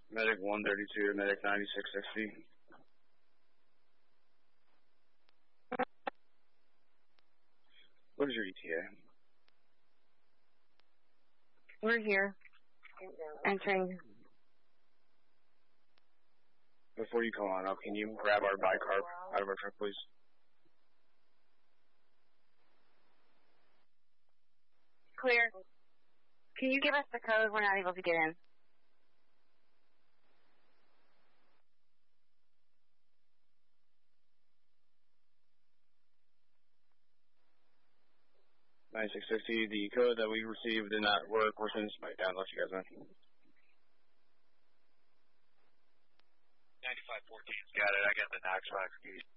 Medic 132 to Medic 9660. What is your ETA? We're here. Entering. Before you come on up, can you grab our bicarb out of our truck, please? Clear. Can you give us the code? We're not able to get in. The code that we received did not work. We're sending somebody down to let you guys know. 9514's got it. I got the Knox box key.